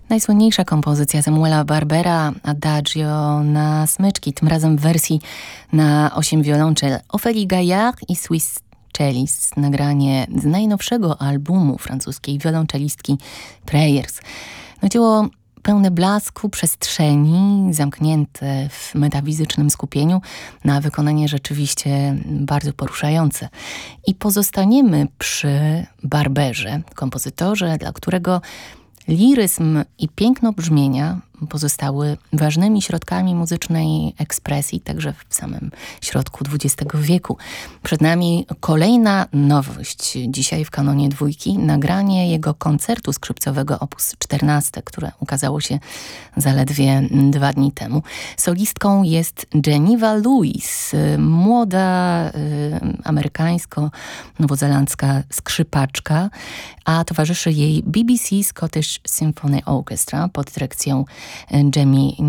Najsłynniejsza kompozycja Samuela Barbera, Adagio na smyczki, tym razem w wersji na 8 wiolonczel Ophélie Gaillard i Swiss Cellist, nagranie z najnowszego albumu francuskiej wiolonczelistki Prayers. No, dzieło pełne blasku, przestrzeni, zamknięte w metafizycznym skupieniu, na wykonanie rzeczywiście bardzo poruszające. I pozostaniemy przy Barberze, kompozytorze, dla którego liryzm i piękno brzmienia pozostały ważnymi środkami muzycznej ekspresji, także w samym środku XX wieku. Przed nami kolejna nowość. Dzisiaj w kanonie dwójki nagranie jego koncertu skrzypcowego op. 14, które ukazało się zaledwie 2 dni temu. Solistką jest Geneva Lewis, młoda amerykańsko-nowozelandzka skrzypaczka, a towarzyszy jej BBC Scottish Symphony Orchestra pod dyrekcją Jamie